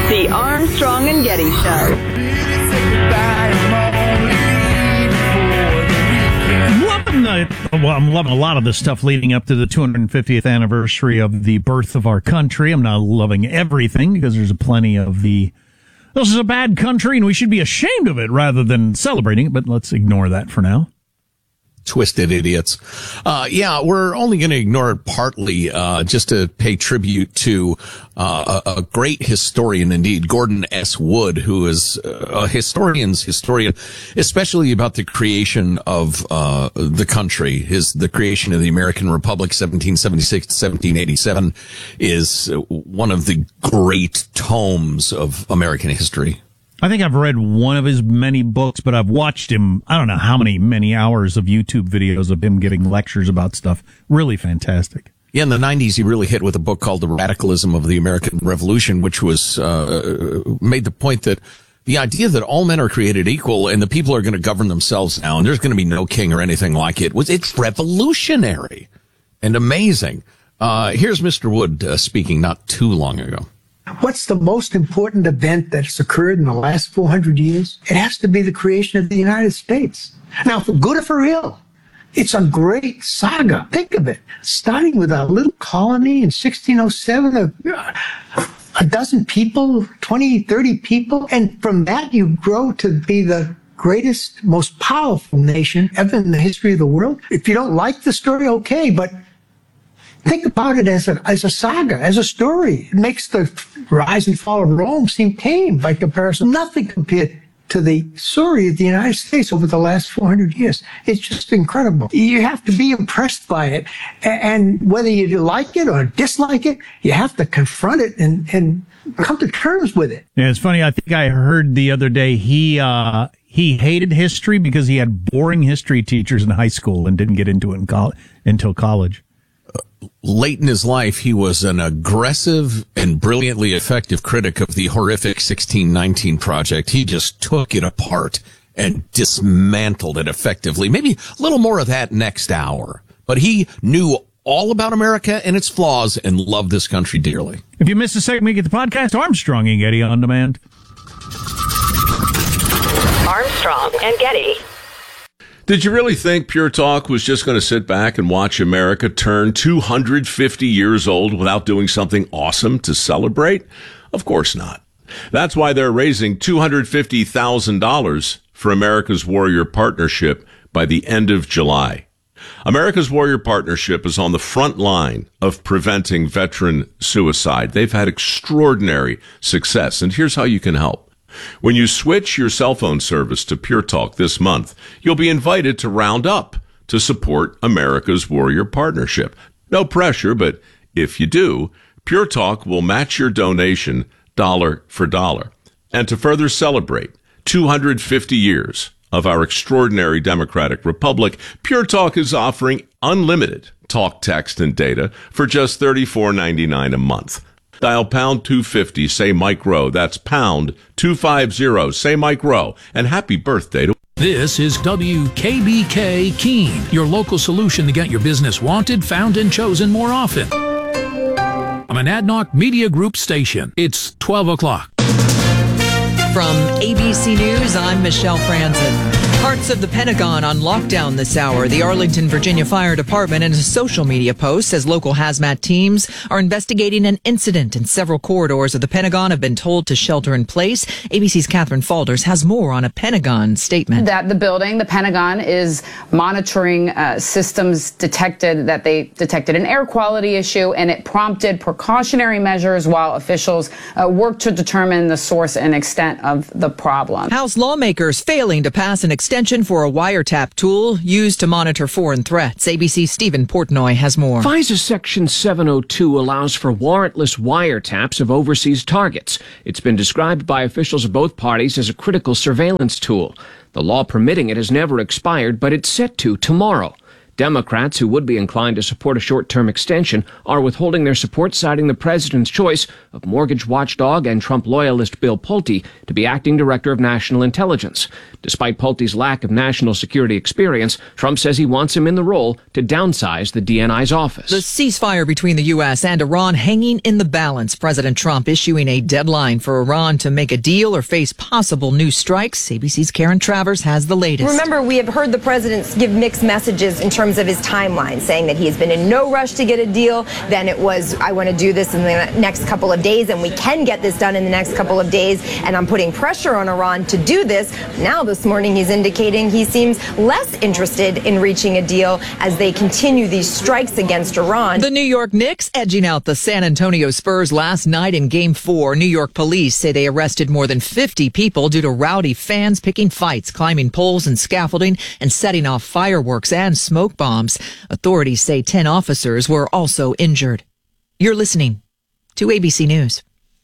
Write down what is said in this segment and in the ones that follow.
The Armstrong and Getty Show. I'm loving a lot of this stuff leading up to the 250th anniversary of the birth of our country. I'm not loving everything because there's plenty of this is a bad country and we should be ashamed of it rather than celebrating it, but let's ignore that for now. Twisted idiots. We're only going to ignore it partly, just to pay tribute to a great historian indeed, Gordon S. Wood, who is a historian's historian, especially about the creation of the country. The creation of the American Republic, 1776 to 1787, is one of the great tomes of American history. I think I've read one of his many books, but I've watched him, I don't know how many hours of YouTube videos of him getting lectures about stuff. Really fantastic. Yeah, in the 90s, he really hit with a book called The Radicalism of the American Revolution, which was made the point that the idea that all men are created equal and the people are going to govern themselves now and there's going to be no king or anything like it, it's revolutionary and amazing. Here's Mr. Wood speaking not too long ago. What's the most important event that's occurred in the last 400 years? It has to be the creation of the United States. Now, for good or for ill, it's a great saga. Think of it. Starting with a little colony in 1607, a dozen people, 20, 30 people. And from that, you grow to be the greatest, most powerful nation ever in the history of the world. If you don't like the story, okay, but think about it as a saga, as a story. It makes the rise and fall of Rome seem tame by comparison. Nothing compared to the story of the United States over the last 400 years. It's just incredible. You have to be impressed by it. And whether you like it or dislike it, you have to confront it and come to terms with it. Yeah, it's funny. I think I heard the other day he hated history because he had boring history teachers in high school and didn't get into it until college. Late in his life, he was an aggressive and brilliantly effective critic of the horrific 1619 Project. He just took it apart and dismantled it effectively. Maybe a little more of that next hour. But he knew all about America and its flaws and loved this country dearly. If you missed a segment, get the podcast Armstrong and Getty on demand. Armstrong and Getty. Did you really think Pure Talk was just going to sit back and watch America turn 250 years old without doing something awesome to celebrate? Of course not. That's why they're raising $250,000 for America's Warrior Partnership by the end of July. America's Warrior Partnership is on the front line of preventing veteran suicide. They've had extraordinary success, and here's how you can help. When you switch your cell phone service to Pure Talk this month, you'll be invited to round up to support America's Warrior Partnership. No pressure, but if you do, Pure Talk will match your donation dollar for dollar. And to further celebrate 250 years of our extraordinary democratic republic, Pure Talk is offering unlimited talk, text, and data for just $34.99 a month. Dial pound 250, say Mike Rowe. That's pound 250, say Mike Rowe. And happy birthday to... This is WKBK Keene, your local solution to get your business wanted, found, and chosen more often. I'm an Adnoc Media Group station. It's 12 o'clock. From ABC News, I'm Michelle Franzen. Parts of the Pentagon on lockdown this hour. The Arlington, Virginia Fire Department in a social media post says local hazmat teams are investigating an incident in several corridors of the Pentagon have been told to shelter in place. ABC's Catherine Falders has more on a Pentagon statement. That the Pentagon is monitoring systems that they detected an air quality issue, and it prompted precautionary measures while officials work to determine the source and extent of the problem. House lawmakers failing to pass an extension for a wiretap tool used to monitor foreign threats. ABC's Stephen Portnoy has more. FISA Section 702 allows for warrantless wiretaps of overseas targets. It's been described by officials of both parties as a critical surveillance tool. The law permitting it has never expired, but it's set to tomorrow. Democrats, who would be inclined to support a short-term extension, are withholding their support, citing the president's choice of mortgage watchdog and Trump loyalist Bill Pulte to be acting director of national intelligence. Despite Pulte's lack of national security experience, Trump says he wants him in the role to downsize the DNI's office. The ceasefire between the U.S. and Iran hanging in the balance. President Trump issuing a deadline for Iran to make a deal or face possible new strikes. ABC's Karen Travers has the latest. Remember, we have heard the president give mixed messages in terms of his timeline, saying that he has been in no rush to get a deal. Then it was, I want to do this in the next couple of days, and we can get this done in the next couple of days, and I'm putting pressure on Iran to do this. Now this morning he's indicating he seems less interested in reaching a deal as they continue these strikes against Iran. The New York Knicks edging out the San Antonio Spurs last night in Game 4. New York police say they arrested more than 50 people due to rowdy fans picking fights, climbing poles and scaffolding, and setting off fireworks and smoke bombs. Authorities say 10 officers were also injured. You're listening to ABC News.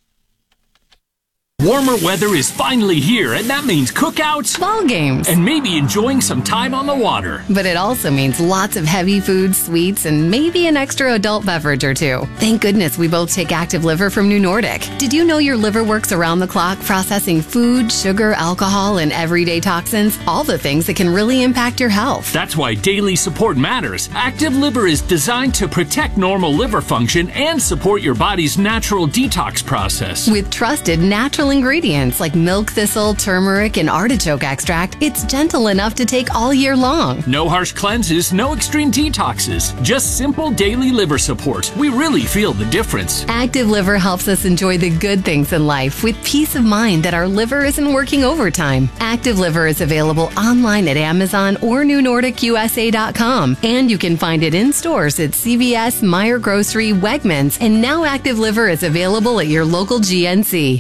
Warmer weather is finally here, and that means cookouts, ball games, and maybe enjoying some time on the water. But it also means lots of heavy food, sweets, and maybe an extra adult beverage or two. Thank goodness we both take Active Liver from New Nordic. Did you know your liver works around the clock processing food, sugar, alcohol, and everyday toxins? All the things that can really impact your health. That's why daily support matters. Active Liver is designed to protect normal liver function and support your body's natural detox process. With trusted natural ingredients like milk thistle, turmeric, and artichoke extract, it's gentle enough to take all year long. No harsh cleanses, no extreme detoxes, just simple daily liver support. We really feel the difference. Active Liver helps us enjoy the good things in life with peace of mind that our liver isn't working overtime. Active Liver is available online at Amazon or NewNordicUSA.com, and you can find it in stores at CVS, Meijer Grocery, Wegmans, and now Active Liver is available at your local GNC.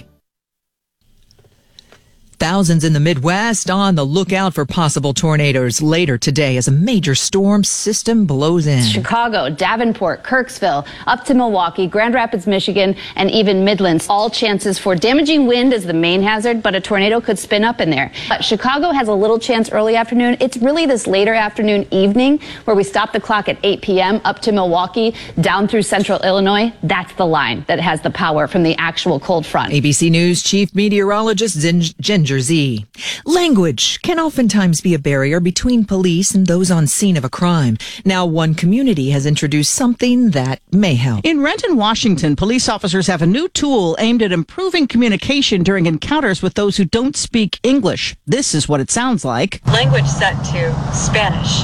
Thousands in the Midwest on the lookout for possible tornadoes later today as a major storm system blows in. Chicago, Davenport, Kirksville, up to Milwaukee, Grand Rapids, Michigan, and even Midlands. All chances for damaging wind is the main hazard, but a tornado could spin up in there. But Chicago has a little chance early afternoon. It's really this later afternoon, evening, where we stop the clock at 8 p.m. up to Milwaukee, down through central Illinois. That's the line that has the power from the actual cold front. ABC News Chief Meteorologist Ginger Z. Language can oftentimes be a barrier between police and those on scene of a crime. Now, one community has introduced something that may help. In Renton, Washington, police officers have a new tool aimed at improving communication during encounters with those who don't speak English. This is what it sounds like. Language set to Spanish.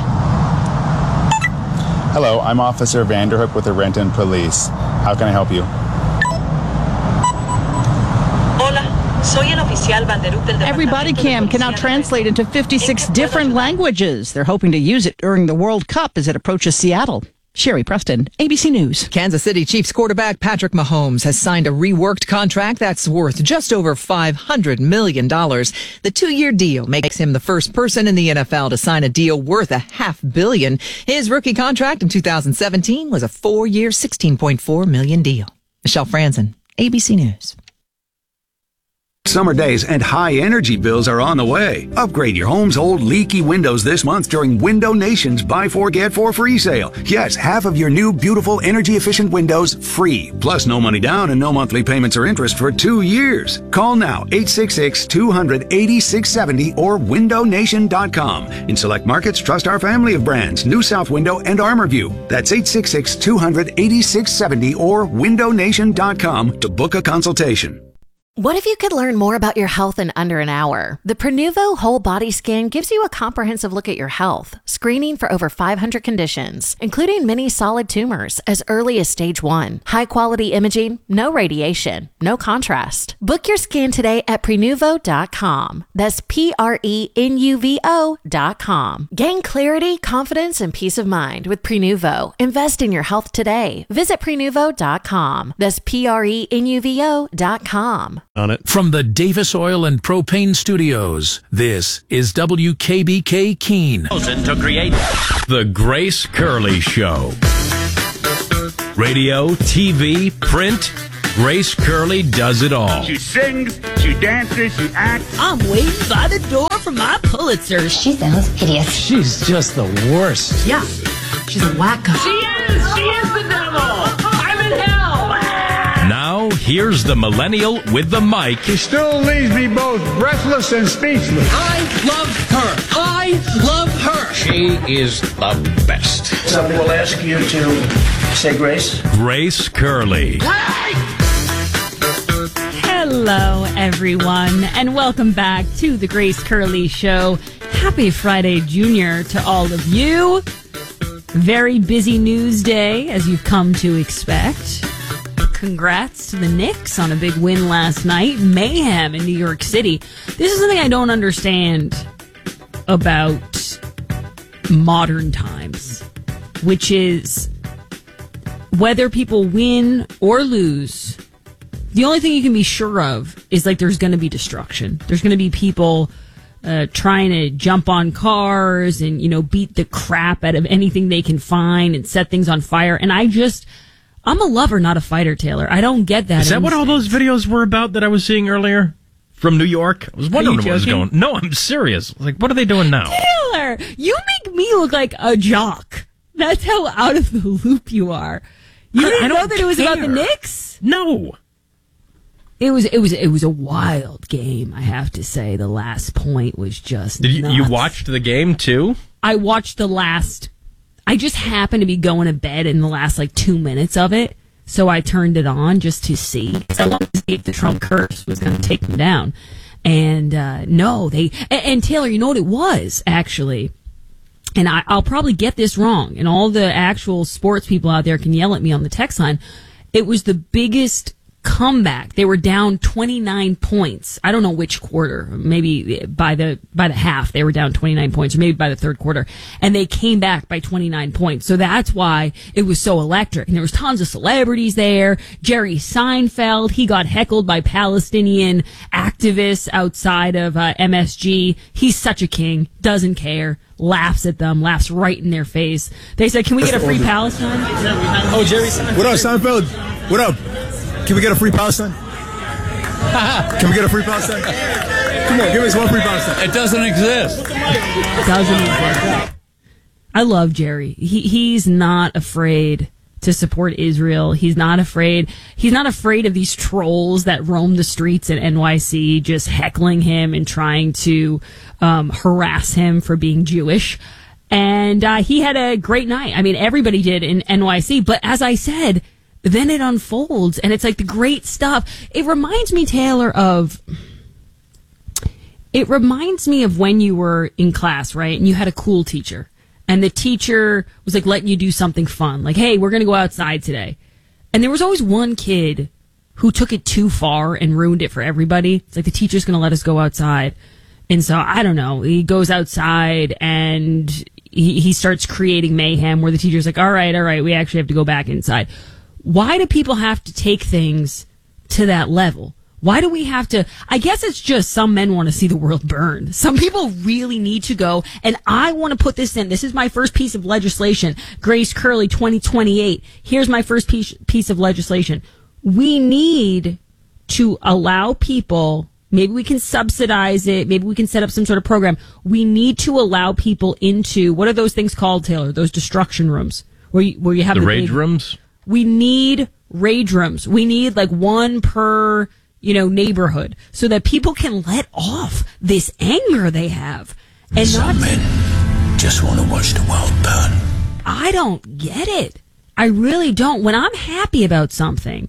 Hello, I'm Officer Vanderhook with the Renton Police. How can I help you? Every body cam can now translate into 56 different languages. They're hoping to use it during the World Cup as it approaches Seattle. Sherry Preston, ABC News. Kansas City Chiefs quarterback Patrick Mahomes has signed a reworked contract that's worth just over $500 million. The 2-year deal makes him the first person in the NFL to sign a deal worth $500 million. His rookie contract in 2017 was a 4-year, $16.4 million deal. Michelle Franzen, ABC News. Summer days and high energy bills are on the way. Upgrade your home's old leaky windows this month during Window Nation's Buy 4 Get 4 free sale. Yes, half of your new beautiful energy efficient windows free. Plus no money down and no monthly payments or interest for 2 years. Call now 866-200-8670 or windownation.com. In select markets, trust our family of brands, New South Window and ArmorView. That's 866-200-8670 or windownation.com to book a consultation. What if you could learn more about your health in under an hour? The Prenuvo Whole Body Scan gives you a comprehensive look at your health, screening for over 500 conditions, including many solid tumors as early as stage 1. High-quality imaging, no radiation, no contrast. Book your scan today at Prenuvo.com. That's Prenuvo.com. Gain clarity, confidence, and peace of mind with Prenuvo. Invest in your health today. Visit Prenuvo.com. That's Prenuvo.com. On it. From the Davis Oil and Propane Studios, this is WKBK Keene. To create The Grace Curley Show. Radio, TV, print, Grace Curley does it all. She sings, she dances, she acts. I'm waiting by the door for my Pulitzer. She sounds hideous. She's just the worst. Yeah. She's a wacko. She is the devil. I'm in hell. Now, here's the millennial with the mic. She still leaves me both breathless and speechless. I love her. I love her. She is the best. Somebody will ask you to say grace. Grace Curley. Hello, everyone, and welcome back to the Grace Curley Show. Happy Friday, Junior, to all of you. Very busy news day, as you've come to expect. Congrats to the Knicks on a big win last night. Mayhem in New York City. This is something I don't understand about modern times, which is whether people win or lose, the only thing you can be sure of is like there's going to be destruction. There's going to be people trying to jump on cars and, beat the crap out of anything they can find and set things on fire. And I'm a lover, not a fighter, Taylor. I don't get that. Is that what all those videos were about that I was seeing earlier from New York? I was wondering what was going on. No, I'm serious. Like, what are they doing now? Taylor, you make me look like a jock. That's how out of the loop you are. You didn't know that it was about the Knicks? No. It was a wild game, I have to say. The last point was just Did you, nuts. you watched the game too? I watched I just happened to be going to bed in the last 2 minutes of it, so I turned it on just to see. I wanted to see if the Trump curse was going to take them down. And no, and Taylor, you know what it was, actually? And I'll probably get this wrong, and all the actual sports people out there can yell at me on the text line. It was the biggest comeback. They were down 29 points. I don't know which quarter. Maybe by the half they were down 29 points, or maybe by the third quarter, and they came back by 29 points. So that's why it was so electric. And there was tons of celebrities there. Jerry Seinfeld, he got heckled by Palestinian activists outside of MSG. He's such a king, doesn't care, laughs at them, laughs right in their face. They said, "Can we get a free Palestine?" Oh, Jerry Seinfeld. What up, Seinfeld? What up? Can we get a free Palestine? Can we get a free Palestine? Come on, give us one free Palestine. It doesn't exist. I love Jerry. He's not afraid to support Israel. He's not afraid of these trolls that roam the streets at NYC just heckling him and trying to harass him for being Jewish. And he had a great night. I mean, everybody did in NYC. But as I said, then it unfolds, and it's like the great stuff. It reminds me, Taylor, of when you were in class, right? And you had a cool teacher, and the teacher was like letting you do something fun. Like, hey, we're going to go outside today. And there was always one kid who took it too far and ruined it for everybody. It's like the teacher's going to let us go outside. And so, I don't know, he goes outside and he starts creating mayhem where the teacher's like, all right, we actually have to go back inside. Why do people have to take things to that level? Why do we have to? I guess it's just some men want to see the world burn. Some people really need to go. And I want to put this in. This is my first piece of legislation. Grace Curley 2028. Here's my first piece of legislation. We need to allow people, maybe we can subsidize it, maybe we can set up some sort of program. We need to allow people into, what are those things called, Taylor? Those destruction rooms where you have the rage rooms? We need rage rooms. We need one per, neighborhood so that people can let off this anger they have. And some men just want to watch the world burn. I don't get it. I really don't. When I'm happy about something,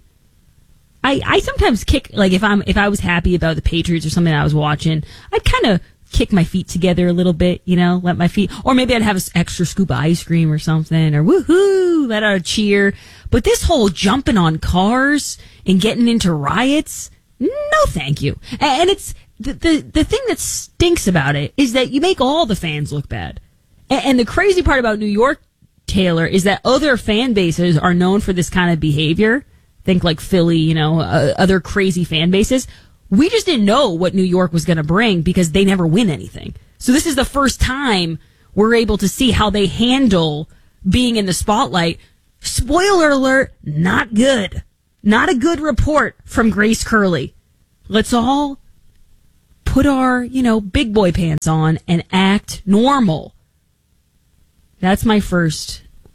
I sometimes kick, if I was happy about the Patriots or something I was watching, I'd kind of kick my feet together a little bit, let my feet, or maybe I'd have an extra scoop of ice cream or something, or woohoo, let out a cheer. But this whole jumping on cars and getting into riots, no thank you. And it's the thing that stinks about it is that you make all the fans look bad. And the crazy part about New York, Taylor, is that other fan bases are known for this kind of behavior. Think like Philly, other crazy fan bases. We just didn't know what New York was going to bring because they never win anything. So this is the first time we're able to see how they handle being in the spotlight. Spoiler alert, not good. Not a good report from Grace Curley. Let's all put our, big boy pants on and act normal. That's my first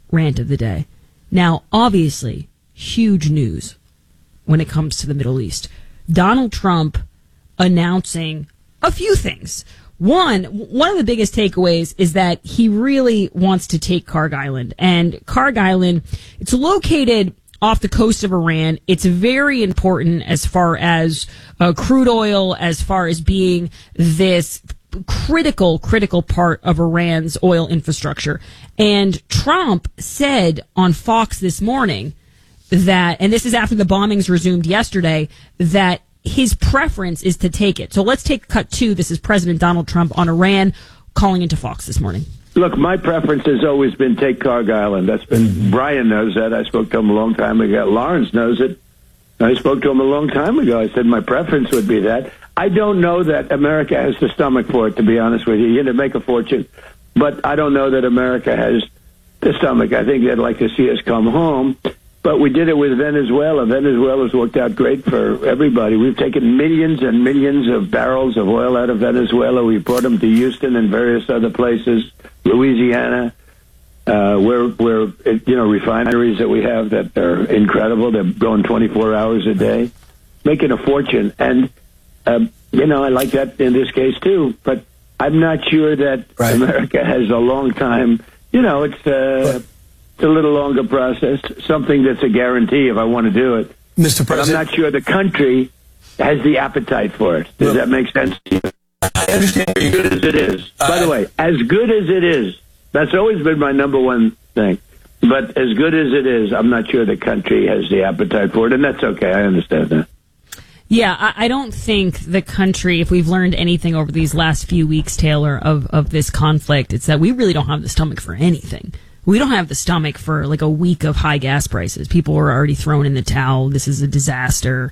rant of the day. Now, obviously, huge news when it comes to the Middle East. Donald Trump announcing a few things. One of the biggest takeaways is that he really wants to take Kharg Island. And Kharg Island, it's located off the coast of Iran. It's very important as far as crude oil, as far as being this critical part of Iran's oil infrastructure. And Trump said on Fox this morning that, and this is after the bombings resumed yesterday, that his preference is to take it. So let's take cut 2. This is President Donald Trump on Iran calling into Fox this morning. Look, my preference has always been take Kharg Island. That's been, Brian knows that. I spoke to him a long time ago. Lawrence knows it. I spoke to him a long time ago. I said my preference would be that. I don't know that America has the stomach for it, to be honest with you. You're going to make a fortune. But I don't know that America has the stomach. I think they'd like to see us come home. But we did it with Venezuela. Venezuela's worked out great for everybody. We've taken millions and millions of barrels of oil out of Venezuela. We brought them to Houston and various other places, Louisiana, where refineries that we have that are incredible. They're going 24 hours a day, making a fortune. And, I like that in this case, too. But I'm not sure that America has a long time. It's a little longer process, something that's a guarantee if I want to do it. Mr. President. But I'm not sure the country has the appetite for it. Does that make sense to you? I understand. As good as it is. By the way, as good as it is, that's always been my number one thing. But as good as it is, I'm not sure the country has the appetite for it, and that's okay. I understand that. Yeah, I don't think the country, if we've learned anything over these last few weeks, Taylor, of this conflict, it's that we really don't have the stomach for anything. We don't have the stomach for like a week of high gas prices. People are already thrown in the towel. This is a disaster.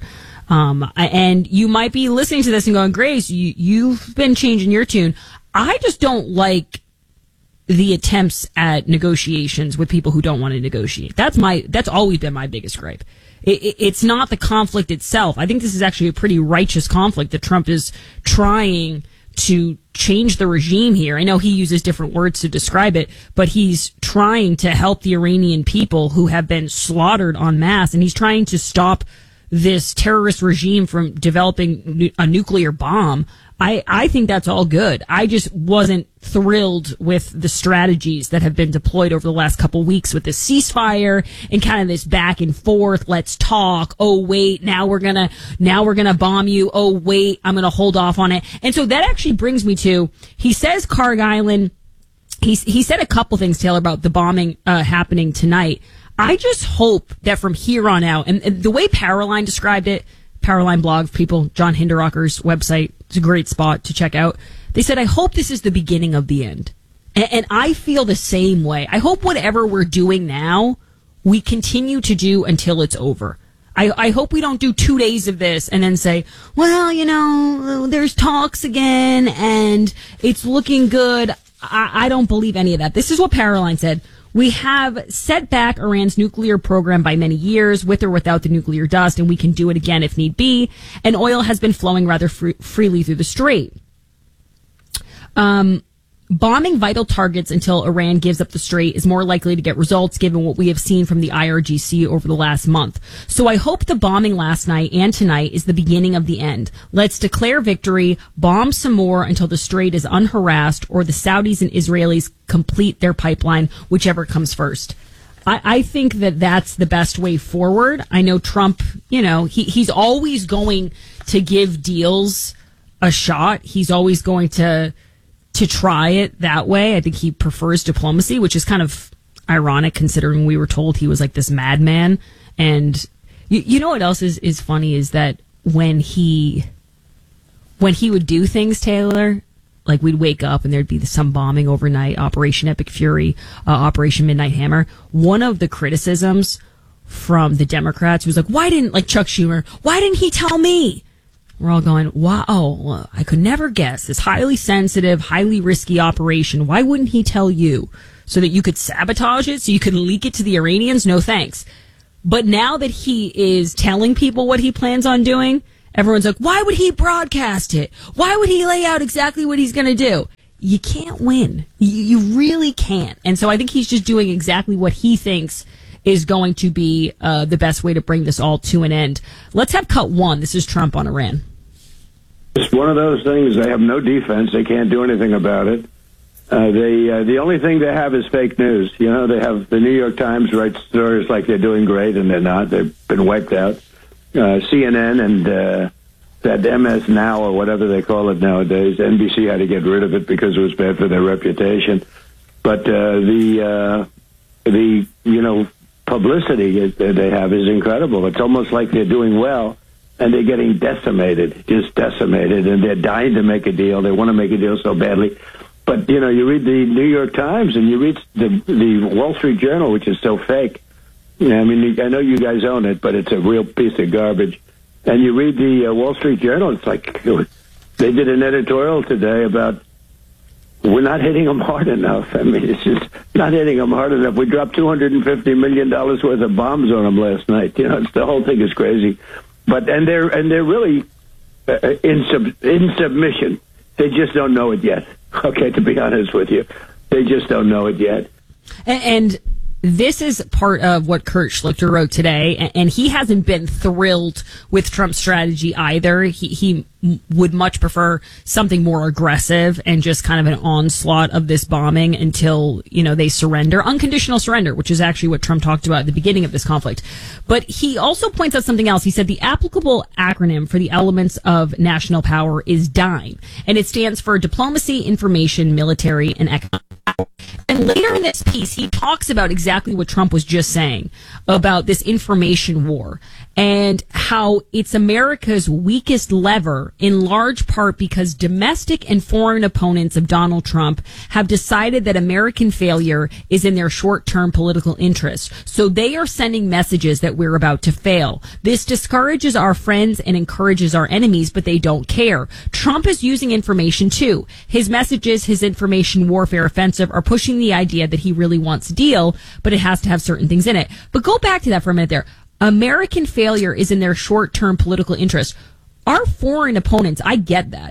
And you might be listening to this and going, Grace, you've been changing your tune. I just don't like the attempts at negotiations with people who don't want to negotiate. That's always been my biggest gripe. It's not the conflict itself. I think this is actually a pretty righteous conflict that Trump is trying to change the regime here. I know he uses different words to describe it, but he's trying to help the Iranian people who have been slaughtered en masse, and he's trying to stop this terrorist regime from developing a nuclear bomb. I think that's all good. I just wasn't thrilled with the strategies that have been deployed over the last couple weeks with this ceasefire and kind of this back and forth. Let's talk. Oh, wait, now we're gonna bomb you. Oh, wait, I'm gonna hold off on it. And so that actually brings me to, he says Kharg Island. He said a couple things, Taylor, about the bombing happening tonight. I just hope that from here on out, and the way Powerline described it, Powerline blog, people, John Hinderocker's website, it's a great spot to check out. They said, I hope this is the beginning of the end. And I feel the same way. I hope whatever we're doing now, we continue to do until it's over. I hope we don't do 2 days of this and then say, well, there's talks again and it's looking good. I don't believe any of that. This is what Powerline said. We have set back Iran's nuclear program by many years, with or without the nuclear dust, and we can do it again if need be. And oil has been flowing rather freely through the strait. Bombing vital targets until Iran gives up the strait is more likely to get results given what we have seen from the IRGC over the last month. So I hope the bombing last night and tonight is the beginning of the end. Let's declare victory, bomb some more until the strait is unharassed, or the Saudis and Israelis complete their pipeline, whichever comes first. I think that that's the best way forward. I know Trump, he's always going to give deals a shot. He's always going to try it that way. I think he prefers diplomacy, which is kind of ironic considering we were told he was like this madman. And you know what else is funny is that when he would do things, Taylor, like we'd wake up and there'd be some bombing overnight, Operation Epic Fury, Operation Midnight Hammer. One of the criticisms from the Democrats was like, Chuck Schumer, why didn't he tell me? We're all going, wow, I could never guess this highly sensitive, highly risky operation. Why wouldn't he tell you? So that you could sabotage it? So you could leak it to the Iranians? No thanks. But now that he is telling people what he plans on doing, everyone's like, why would he broadcast it? Why would he lay out exactly what he's going to do? you can't win. You really can't. And so I think he's just doing exactly what he thinks is going to be the best way to bring this all to an end. Let's have cut one. This is Trump on Iran. It's one of those things. They have no defense. They can't do anything about it. The only thing they have is fake news. You know, they have the New York Times write stories like they're doing great, and they're not. They've been wiped out. CNN and that MS Now or whatever they call it nowadays, NBC had to get rid of it because it was bad for their reputation. But the publicity they have is incredible. It's almost like they're doing well, and they're getting decimated, and they're dying to make a deal. They want to make a deal so badly. But, you read the New York Times and you read the Wall Street Journal, which is so fake. I mean, I know you guys own it, but it's a real piece of garbage. And you read the Wall Street Journal, it's like they did an editorial today about we're not hitting them hard enough. I mean, it's just not hitting them hard enough. We dropped $250 million worth of bombs on them last night. The whole thing is crazy. But and they're really in submission. They just don't know it yet. Okay, to be honest with you, they just don't know it yet. And this is part of what Kurt Schlichter wrote today, and he hasn't been thrilled with Trump's strategy either. He would much prefer something more aggressive and just kind of an onslaught of this bombing until, they surrender. Unconditional surrender, which is actually what Trump talked about at the beginning of this conflict. But he also points out something else. He said the applicable acronym for the elements of national power is DIME, and it stands for diplomacy, information, military, and economic power. And later in this piece, he talks about exactly what Trump was just saying about this information war and how it's America's weakest lever, in large part because domestic and foreign opponents of Donald Trump have decided that American failure is in their short-term political interest. So they are sending messages that we're about to fail. This discourages our friends and encourages our enemies, but they don't care. Trump is using information too. His messages, his information warfare offensive are pushing the idea that he really wants a deal, but it has to have certain things in it. But go back to that for a minute there. American failure is in their short-term political interest. Our foreign opponents, I get that.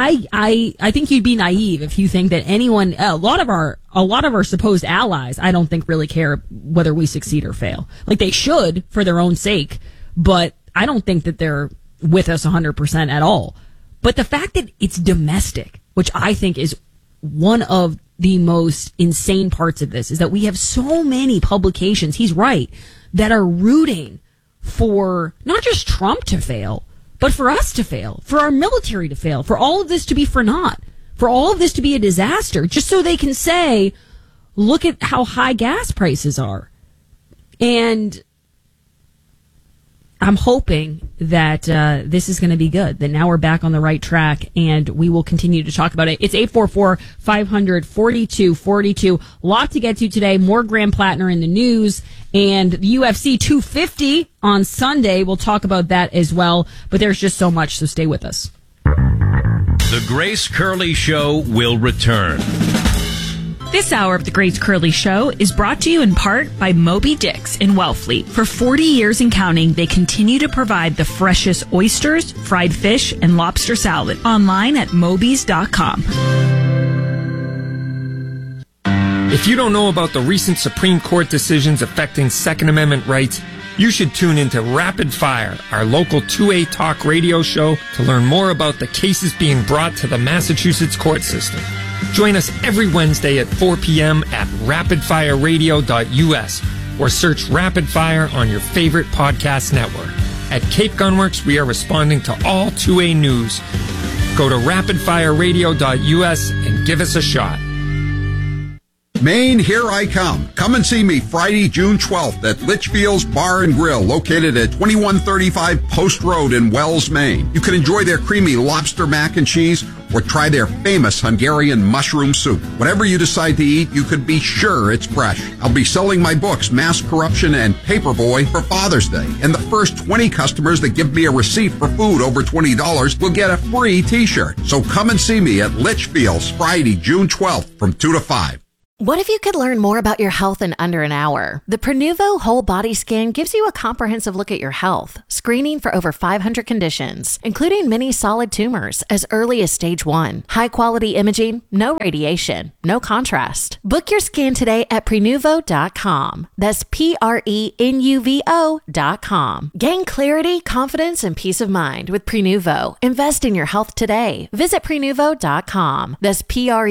I think you'd be naive if you think that anyone, a lot of our supposed allies, I don't think really care whether we succeed or fail. Like they should for their own sake, but I don't think that they're with us 100% at all. But the fact that it's domestic, which I think is one of the most insane parts of this, is that we have so many publications, he's right, that are rooting for not just Trump to fail, but for us to fail, for our military to fail, for all of this to be for naught, for all of this to be a disaster, just so they can say, look at how high gas prices are. And I'm hoping that this is going to be good, that now we're back on the right track, and we will continue to talk about it. It's 844-500-4242. Lot to get to today. More Graham Plattner in the news, and the UFC 250 on Sunday. We'll talk about that as well, but there's just so much, so stay with us. The Grace Curley Show will return. This hour of the Grace Curley Show is brought to you in part by Moby Dick's in Wellfleet. For 40 years and counting, they continue to provide the freshest oysters, fried fish, and lobster salad. Online at mobys.com. If you don't know about the recent Supreme Court decisions affecting Second Amendment rights, you should tune into Rapid Fire, our local 2A talk radio show, to learn more about the cases being brought to the Massachusetts court system. Join us every Wednesday at 4 p.m. at rapidfireradio.us or search Rapid Fire on your favorite podcast network. At Cape Gunworks, we are responding to all 2A news. Go to rapidfireradio.us and give us a shot. Maine, here I come. Come and see me Friday, June 12th at Litchfield's Bar and Grill, located at 2135 Post Road in Wells, Maine. You can enjoy their creamy lobster mac and cheese or try their famous Hungarian mushroom soup. Whatever you decide to eat, you could be sure it's fresh. I'll be selling my books, Mass Corruption and Paperboy, for Father's Day. And the first 20 customers that give me a receipt for food over $20 will get a free t-shirt. So come and see me at Litchfield's Friday, June 12th from 2 to 5. What if you could learn more about your health in under an hour? The Prenuvo Whole Body Scan gives you a comprehensive look at your health, screening for over 500 conditions, including many solid tumors as early as stage 1. High-quality imaging, no radiation, no contrast. Book your scan today at Prenuvo.com. That's Prenuvo.com. Gain clarity, confidence, and peace of mind with Prenuvo. Invest in your health today. Visit Prenuvo.com. That's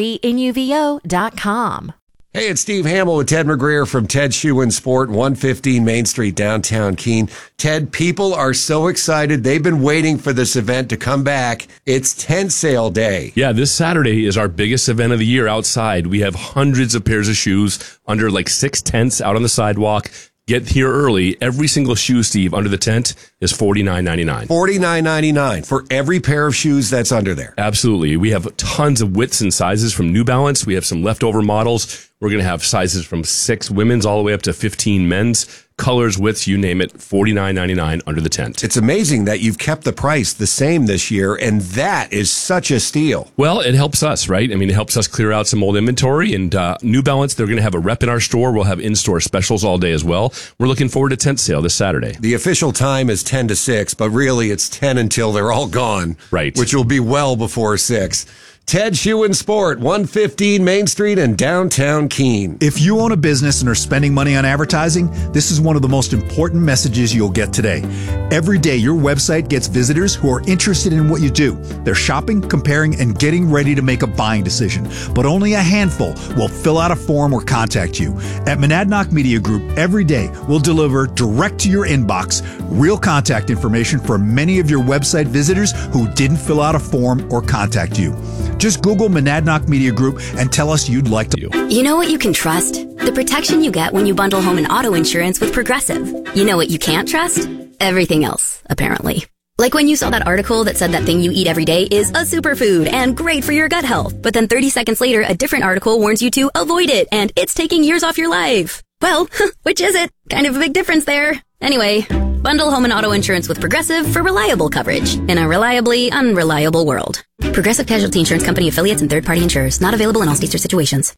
Prenuvo.com. Hey, it's Steve Hamill with Ted McGreer from Ted Shoe and Sport, 115 Main Street, downtown Keene. Ted, people are so excited. They've been waiting for this event to come back. It's tent sale day. Yeah, this Saturday is our biggest event of the year outside. We have hundreds of pairs of shoes under like 6 tents out on the sidewalk. Get here early. Every single shoe, Steve, under the tent is $49.99. $49.99 for every pair of shoes that's under there. Absolutely. We have tons of widths and sizes from New Balance. We have some leftover models. We're going to have sizes from 6 women's all the way up to 15 men's. Colors, widths, you name it, $49.99 under the tent. It's amazing that you've kept the price the same this year, and that is such a steal. Well, it helps us, right? I mean, it helps us clear out some old inventory, and New Balance, they're going to have a rep in our store. We'll have in-store specials all day as well. We're looking forward to tent sale this Saturday. The official time is 10 to 6, but really it's 10 until they're all gone. Right. Which will be well before 6. Ted Shoe and Sport, 115 Main Street in downtown Keene. If you own a business and are spending money on advertising, this is one of the most important messages you'll get today. Every day, your website gets visitors who are interested in what you do. They're shopping, comparing, and getting ready to make a buying decision. But only a handful will fill out a form or contact you. At Monadnock Media Group, every day, we'll deliver direct to your inbox real contact information for many of your website visitors who didn't fill out a form or contact you. Just Google Monadnock Media Group and tell us you'd like to. You know what you can trust? The protection you get when you bundle home and auto insurance with Progressive. You know what you can't trust? Everything else, apparently. Like when you saw that article that said that thing you eat every day is a superfood and great for your gut health. But then 30 seconds later, a different article warns you to avoid it and it's taking years off your life. Well, which is it? Kind of a big difference there. Anyway, bundle home and auto insurance with Progressive for reliable coverage in a reliably unreliable world. Progressive Casualty Insurance Company affiliates and third-party insurers. Not available in all states or situations.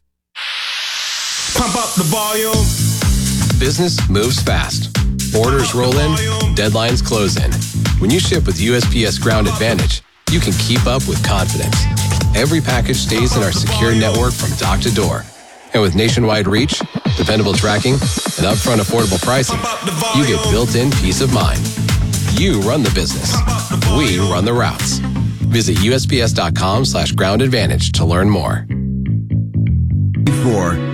Pump up the volume. Business moves fast. Orders roll in, deadlines close in. When you ship with USPS Ground Advantage, you can keep up with confidence. Every package stays in our secure network from dock to door. And with nationwide reach, dependable tracking, and upfront affordable pricing, you get built-in peace of mind. You run the business. We run the routes. Visit USPS.com/groundadvantage to learn more. For